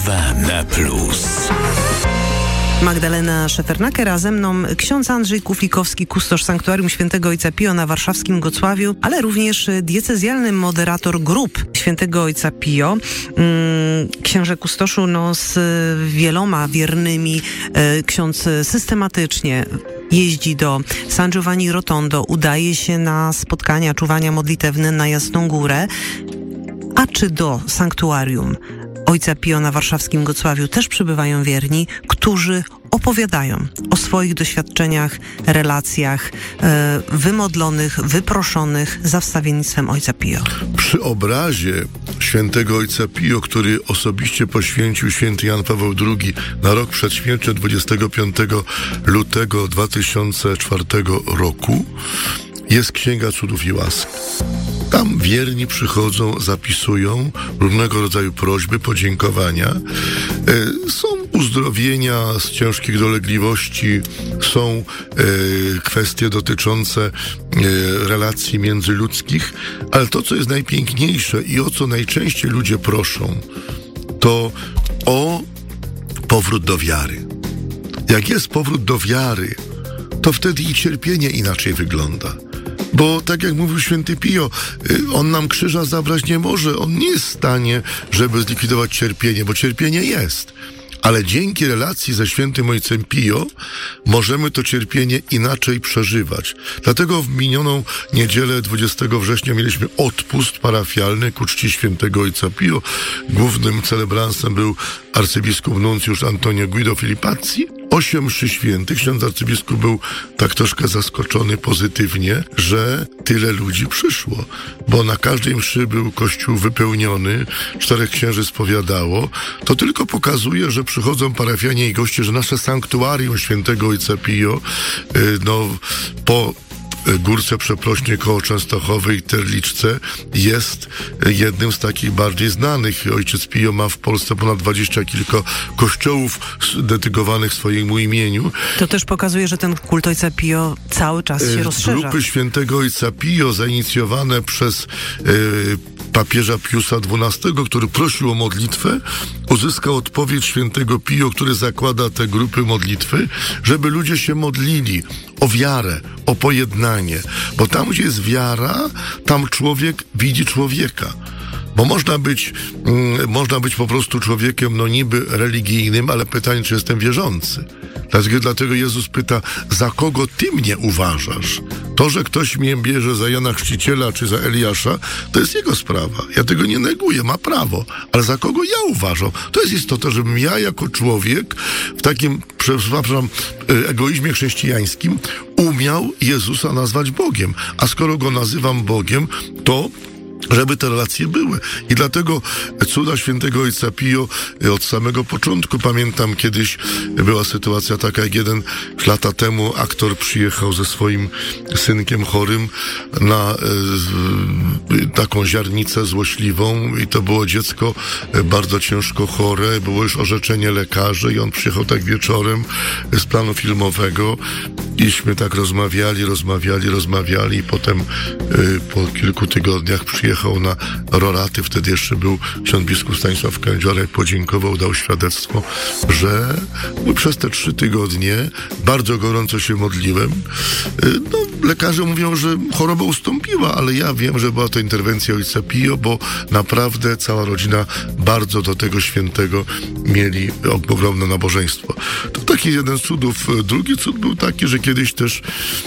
Słowa na plus. Magdalena Szefernaker, a ze mną ksiądz Andrzej Kuflikowski, kustosz Sanktuarium Świętego Ojca Pio na warszawskim Gocławiu, ale również diecezjalny moderator grup Świętego Ojca Pio. Księże kustoszu, z wieloma wiernymi ksiądz systematycznie jeździ do San Giovanni Rotondo, udaje się na spotkania, czuwania modlitewne na Jasną Górę. A czy do Sanktuarium Ojca Pio na warszawskim Gocławiu też przybywają wierni, którzy opowiadają o swoich doświadczeniach, relacjach wymodlonych, wyproszonych za wstawiennictwem Ojca Pio? Przy obrazie Świętego Ojca Pio, który osobiście poświęcił święty Jan Paweł II na rok przed śmiercią 25 lutego 2004 roku, jest Księga Cudów i Łask. Tam wierni przychodzą, zapisują różnego rodzaju prośby, podziękowania. Są uzdrowienia z ciężkich dolegliwości, są kwestie dotyczące relacji międzyludzkich, ale to, co jest najpiękniejsze i o co najczęściej ludzie proszą, to o powrót do wiary. Jak jest powrót do wiary, to wtedy i cierpienie inaczej wygląda. Bo tak jak mówił święty Pio, on nam krzyża zabrać nie może. On nie jest w stanie, żeby zlikwidować cierpienie, bo cierpienie jest. Ale dzięki relacji ze świętym Ojcem Pio możemy to cierpienie inaczej przeżywać. Dlatego w minioną niedzielę 20 września mieliśmy odpust parafialny ku czci świętego Ojca Pio. Głównym celebrantem był arcybiskup nuncjusz Antonio Guido Filipazzi. 8 mszy świętych. Ksiądz arcybiskup był tak troszkę zaskoczony pozytywnie, że tyle ludzi przyszło. Bo na każdej mszy był kościół wypełniony, 4 księży spowiadało. To tylko pokazuje, że przychodzą parafianie i goście, że nasze sanktuarium świętego Ojca Pio, po Górce Przeprośnie koło Częstochowy i Terliczce jest jednym z takich bardziej znanych. Ojciec Pio ma w Polsce ponad 20 kilka kościołów dedykowanych swojemu imieniu. To też pokazuje, że ten kult Ojca Pio cały czas się rozszerza. Grupy świętego Ojca Pio zainicjowane przez papieża Piusa XII, który prosił o modlitwę, uzyskał odpowiedź świętego Pio, który zakłada te grupy modlitwy, żeby ludzie się modlili o wiarę, o pojednanie. Bo tam, gdzie jest wiara, tam człowiek widzi człowieka. Bo można być po prostu człowiekiem, niby religijnym, ale pytanie, czy jestem wierzący. Dlatego Jezus pyta, za kogo ty mnie uważasz? To, że ktoś mnie bierze za Jana Chrzciciela czy za Eliasza, to jest jego sprawa. Ja tego nie neguję, ma prawo. Ale za kogo ja uważam? To jest istota, żebym ja jako człowiek w takim, przepraszam, egoizmie chrześcijańskim umiał Jezusa nazwać Bogiem. A skoro go nazywam Bogiem, to żeby te relacje były. I dlatego cuda świętego Ojca Pio od samego początku. Pamiętam, kiedyś była sytuacja taka, jak 1 lata temu aktor przyjechał ze swoim synkiem chorym na taką ziarnicę złośliwą i to było dziecko bardzo ciężko chore, było już orzeczenie lekarzy i on przyjechał tak wieczorem z planu filmowego iśmy tak rozmawiali i potem po kilku tygodniach przyjechał na roraty, wtedy jeszcze był ksiądz biskup Stanisław Kędziorek, podziękował, dał świadectwo, że przez te 3 tygodnie bardzo gorąco się modliłem. Lekarze mówią, że choroba ustąpiła, ale ja wiem, że była to interwencja Ojca Pio, bo naprawdę cała rodzina bardzo do tego świętego mieli ogromne nabożeństwo. To taki jeden z cudów. Drugi cud był taki, że kiedyś też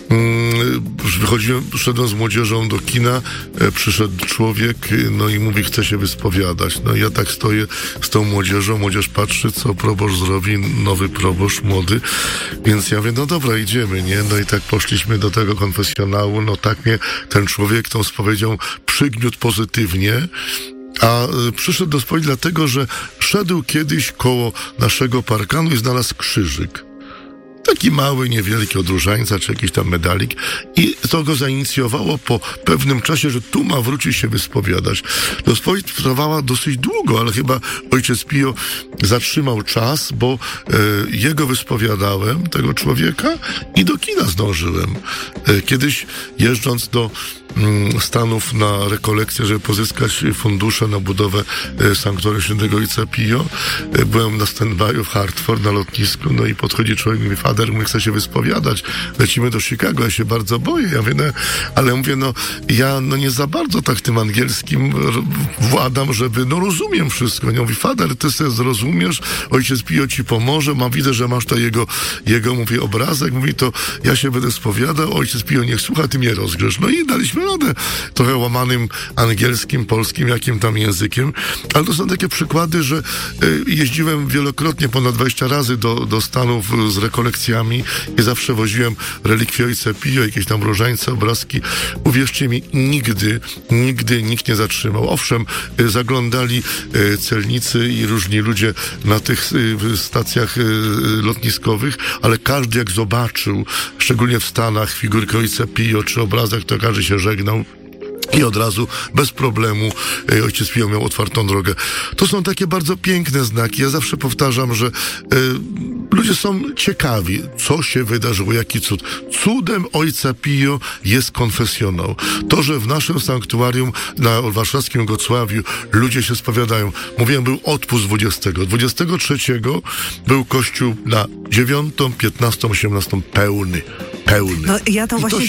szedłem z młodzieżą do kina, przyszedł człowiek, i mówi, chce się wyspowiadać. Ja tak stoję z tą młodzieżą, młodzież patrzy, co proboszcz zrobi, nowy proboszcz, młody, więc ja mówię, dobra, idziemy, nie? I tak poszliśmy do tego konfesjonału, tak mnie ten człowiek tą spowiedzią przygniótł pozytywnie, a przyszedł do spowiedzi dlatego, że szedł kiedyś koło naszego parkanu i znalazł krzyżyk. Taki mały, niewielki od różańca, czy jakiś tam medalik. I to go zainicjowało po pewnym czasie, że tu ma wrócić się wyspowiadać. Spowiedź trwała dosyć długo, ale chyba ojciec Pio zatrzymał czas, bo jego wyspowiadałem, tego człowieka, i do kina zdążyłem. Kiedyś jeżdżąc do Stanów na rekolekcję, żeby pozyskać fundusze na budowę sanktuarium Świętego Ojca Pio. Byłem na stand-by'u w Hartford na lotnisku, no i podchodzi człowiek i mówi, Fader, my chce się wyspowiadać, lecimy do Chicago, ja się bardzo boję. Ja mówię, ale mówię, ja nie za bardzo tak tym angielskim władam, żeby, rozumiem wszystko. Ja mówię, Fader, ty sobie zrozumiesz, Ojciec Pio ci pomoże, widzę, że masz to jego mówię, obrazek, mówi, to ja się będę spowiadał, Ojciec Pio niech słucha, ty mnie rozgrzesz. No i daliśmy radę, trochę łamanym angielskim, polskim, jakim tam językiem, ale to są takie przykłady, że jeździłem wielokrotnie, ponad 20 razy do Stanów z rekolekcjami i zawsze woziłem relikwie Ojca Pio, jakieś tam różańce, obrazki. Uwierzcie mi, nigdy nikt nie zatrzymał. Owszem, zaglądali celnicy i różni ludzie na tych stacjach lotniskowych, ale każdy jak zobaczył, szczególnie w Stanach, figurkę Ojca Pio czy obrazek, to każdy się żegnał. I od razu, bez problemu, Ojciec Pio miał otwartą drogę. To są takie bardzo piękne znaki. Ja zawsze powtarzam, że ludzie są ciekawi, co się wydarzyło, jaki cud. Cudem Ojca Pio jest konfesjonał. To, że w naszym sanktuarium na warszawskim Gocławiu ludzie się spowiadają. Mówiłem, był odpust 20. 23 był kościół na 9, 15, 18 pełny. No, ja to właśnie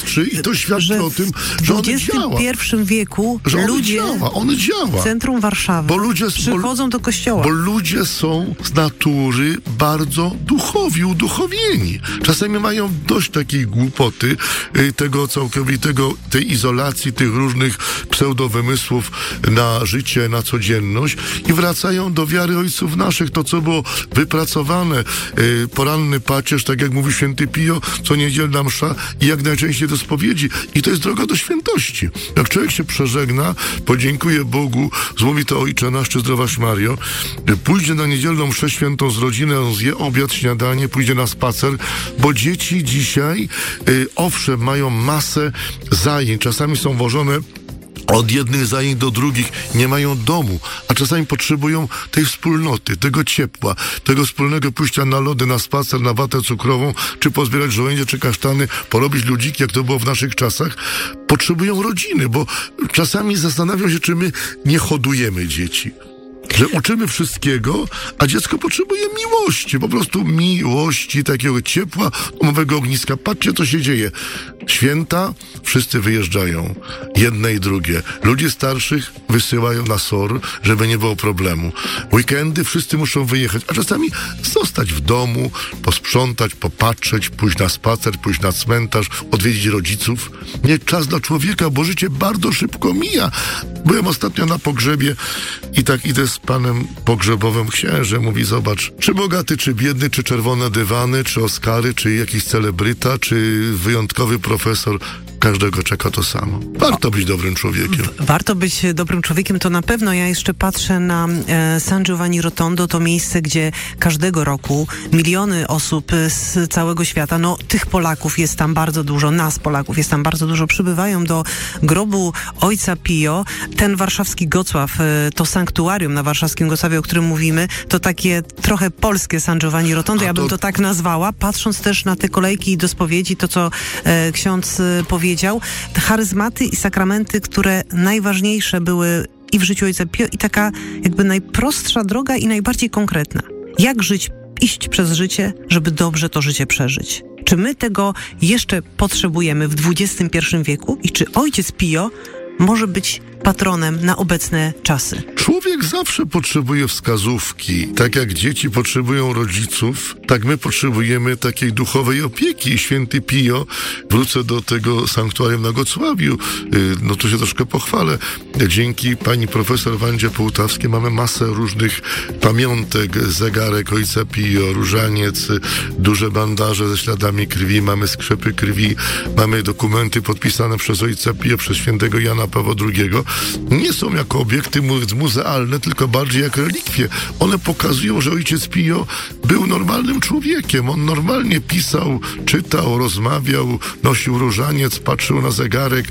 to świadczy o tym, że on działa. W XXI wieku ludzie działa. w centrum Warszawy przychodzą do kościoła. Bo ludzie są z natury bardzo uduchowieni. Czasami mają dość takiej głupoty, tego całkowitego, tej izolacji, tych różnych pseudowymysłów na życie, na codzienność i wracają do wiary ojców naszych. To, co było wypracowane, poranny pacierz, tak jak mówił święty Pio, co niedzielna msza i jak najczęściej do spowiedzi. I to jest droga do świętości. Jak człowiek się przeżegna, podziękuje Bogu, zmówi to Ojcze nasz czy Zdrowaś Mario, pójdzie na niedzielną mszę świętą z rodziną, zje obiad, śniadanie, pójdzie na spacer, bo dzieci dzisiaj, owszem, mają masę zajęć, czasami są wożone od jednych zajęć do drugich, nie mają domu, a czasami potrzebują tej wspólnoty, tego ciepła, tego wspólnego pójścia na lody, na spacer, na watę cukrową, czy pozbierać żołędzie, czy kasztany, porobić ludziki, jak to było w naszych czasach. Potrzebują rodziny, bo czasami zastanawiam się, czy my nie hodujemy dzieci. Że uczymy wszystkiego, a dziecko potrzebuje miłości, po prostu miłości, takiego ciepła, domowego ogniska. Patrzcie, co się dzieje. Święta, wszyscy wyjeżdżają, jedne i drugie. Ludzie starszych wysyłają na SOR, żeby nie było problemu. Weekendy wszyscy muszą wyjechać, a czasami zostać w domu, posprzątać, popatrzeć, pójść na spacer, pójść na cmentarz, odwiedzić rodziców. Nie czas dla człowieka, bo życie bardzo szybko mija. Byłem ostatnio na pogrzebie i tak idę z panem pogrzebowym, księże mówi, zobacz, czy bogaty, czy biedny, czy czerwone dywany, czy Oscary, czy jakiś celebryta, czy wyjątkowy profesor, każdego czeka to samo. Warto być dobrym człowiekiem. Warto być dobrym człowiekiem, to na pewno. Ja jeszcze patrzę na San Giovanni Rotondo, to miejsce, gdzie każdego roku miliony osób z całego świata, tych Polaków jest tam bardzo dużo, nas Polaków jest tam bardzo dużo, przybywają do grobu Ojca Pio. Ten warszawski Gocław, to sanktuarium na warszawskim Gocławie, o którym mówimy, to takie trochę polskie San Giovanni Rotondo, ja bym to tak nazwała, patrząc też na te kolejki do spowiedzi, to co ksiądz powiedział, te charyzmaty i sakramenty, które najważniejsze były i w życiu Ojca Pio, i taka jakby najprostsza droga i najbardziej konkretna. Jak żyć, iść przez życie, żeby dobrze to życie przeżyć? Czy my tego jeszcze potrzebujemy w XXI wieku? I czy Ojciec Pio może być patronem na obecne czasy? Człowiek zawsze potrzebuje wskazówki. Tak jak dzieci potrzebują rodziców, tak my potrzebujemy takiej duchowej opieki. Święty Pio, wrócę do tego sanktuarium na Gocławiu, tu się troszkę pochwalę. Dzięki pani profesor Wandzie Połtawskiej mamy masę różnych pamiątek, zegarek Ojca Pio, różaniec, duże bandaże ze śladami krwi, mamy skrzepy krwi, mamy dokumenty podpisane przez Ojca Pio, przez świętego Jana Pawła II. Nie są jako obiekty muzealne, tylko bardziej jak relikwie. One pokazują, że Ojciec Pio był normalnym człowiekiem. On normalnie pisał, czytał, rozmawiał, nosił różaniec, patrzył na zegarek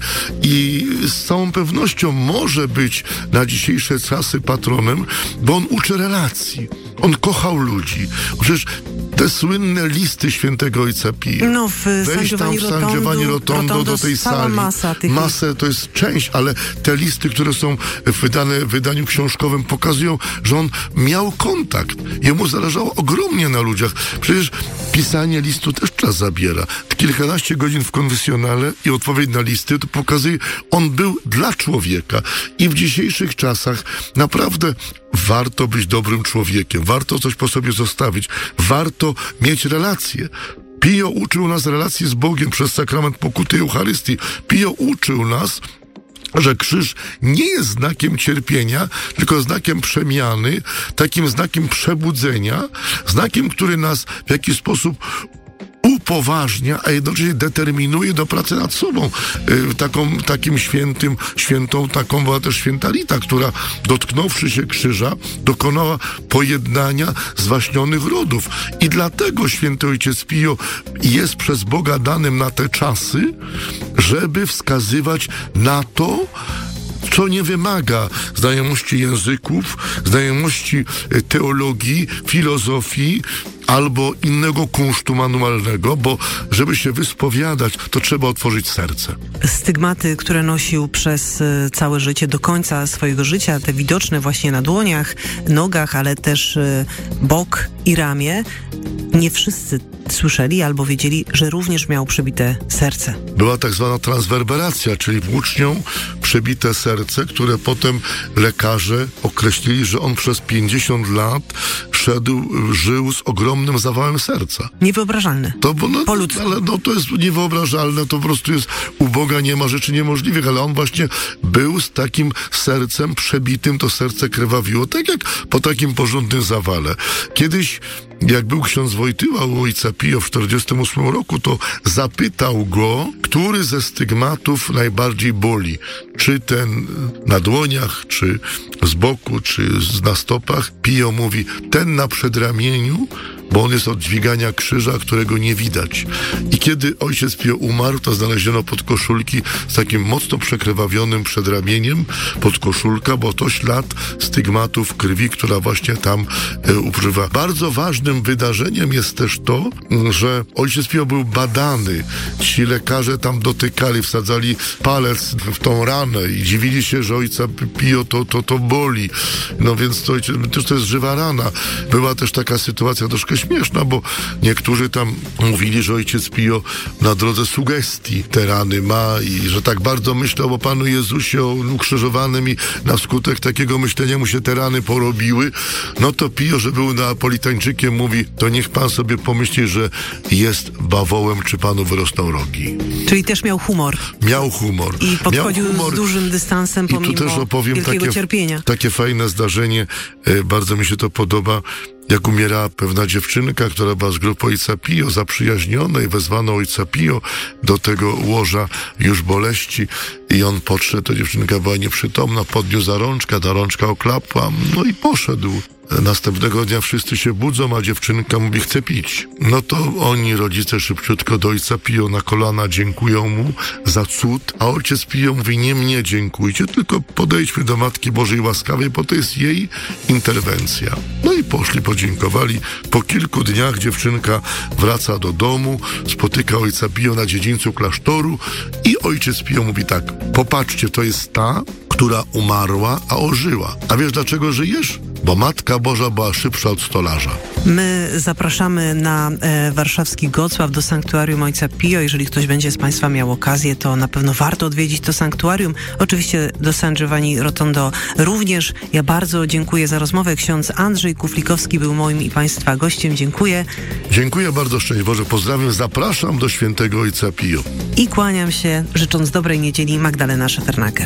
i z całą pewnością może być na dzisiejsze czasy patronem, bo on uczy relacji. On kochał ludzi. Przecież te słynne listy świętego ojca Pio. No, wejść tam w San Giovanni Rotondo do tej sali. Masę to jest część, ale te listy, które są wydane w wydaniu książkowym, pokazują, że on miał kontakt. Jemu zależało ogromnie na ludziach. Przecież pisanie listu też czas zabiera. Kilkanaście godzin w konfesjonale i odpowiedź na listy to pokazuje, on był dla człowieka. I w dzisiejszych czasach naprawdę warto być dobrym człowiekiem. Warto coś po sobie zostawić. Warto mieć relacje. Pio uczył nas relacji z Bogiem przez sakrament pokuty i Eucharystii. Pio uczył nas, że krzyż nie jest znakiem cierpienia, tylko znakiem przemiany, takim znakiem przebudzenia, znakiem, który nas w jakiś sposób upoważnia, a jednocześnie determinuje do pracy nad sobą. Takim świętą taką była też święta Rita, która dotknąwszy się krzyża, dokonała pojednania zwaśnionych rodów. I dlatego święty ojciec Pio jest przez Boga danym na te czasy, żeby wskazywać na to, co nie wymaga znajomości języków, znajomości teologii, filozofii albo innego kunsztu manualnego, bo żeby się wyspowiadać, to trzeba otworzyć serce. Stygmaty, które nosił przez całe życie, do końca swojego życia, te widoczne właśnie na dłoniach, nogach, ale też bok i ramię, nie wszyscy słyszeli albo wiedzieli, że również miał przebite serce. Była tak zwana transwerberacja, czyli włócznią przebite serce, które potem lekarze określili, że on przez 50 lat żył z ogromnym zawałem serca. Niewyobrażalne. Ale to jest niewyobrażalne, to po prostu jest, u Boga nie ma rzeczy niemożliwych, ale on właśnie był z takim sercem przebitym, to serce krwawiło, tak jak po takim porządnym zawale. Kiedyś, jak był ksiądz Wojtyła u ojca Pio w 1948 roku, to zapytał go, który ze stygmatów najbardziej boli. Czy ten na dłoniach, czy z boku, czy na stopach. Pio mówi, ten na przedramieniu, bo on jest od dźwigania krzyża, którego nie widać. I kiedy ojciec Pio umarł, to znaleziono podkoszulki z takim mocno przekrwawionym przedramieniem, podkoszulka, bo to ślad stygmatów krwi, która właśnie tam upływa. Bardzo ważnym wydarzeniem jest też to, że ojciec Pio był badany. Ci lekarze tam dotykali, wsadzali palec w tą ranę i dziwili się, że ojca Pio to boli. No więc to jest żywa rana. Była też taka sytuacja troszkę śmieszna, bo niektórzy tam mówili, że ojciec Pio na drodze sugestii te rany ma i że tak bardzo myślał o Panu Jezusie, o ukrzyżowanym i na skutek takiego myślenia mu się te rany porobiły. No to Pio, że był neapolitańczykiem, mówi, to niech Pan sobie pomyśli, że jest bawołem, czy Panu wyrosną rogi. Czyli też miał humor. Miał humor. I podchodził z dużym dystansem pomimo też opowiem wielkiego cierpienia. Takie fajne zdarzenie, bardzo mi się to podoba. Jak umierała pewna dziewczynka, która była z grupy ojca Pio, zaprzyjaźniona, i wezwano ojca Pio do tego łoża już boleści i on podszedł, ta dziewczynka była nieprzytomna, podniósł za rączkę, ta rączka oklapła, no i poszedł. Następnego dnia wszyscy się budzą, a dziewczynka mówi, chce pić. No to oni, rodzice, szybciutko do ojca Pio na kolana dziękują mu za cud, a ojciec Pio mówi, nie mnie dziękujcie, tylko podejdźmy do Matki Bożej Łaskawej, bo to jest jej interwencja. No i poszli, podziękowali. Po kilku dniach dziewczynka wraca do domu, spotyka ojca Pio na dziedzińcu klasztoru i ojciec Pio mówi tak, popatrzcie, to jest ta, która umarła, a ożyła. A wiesz, dlaczego żyjesz? Bo Matka Boża była szybsza od stolarza. My zapraszamy na warszawski Gocław do sanktuarium ojca Pio. Jeżeli ktoś będzie z Państwa miał okazję, to na pewno warto odwiedzić to sanktuarium. Oczywiście do San Giovanni Rotondo również. Ja bardzo dziękuję za rozmowę. Ksiądz Andrzej Kuflikowski był moim i Państwa gościem. Dziękuję. Dziękuję bardzo, szczęść Boże. Pozdrawiam, zapraszam do świętego ojca Pio. I kłaniam się, życząc dobrej niedzieli, Magdalena Szefernaker.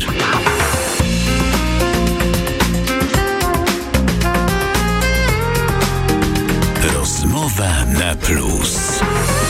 Rozmowa na plus.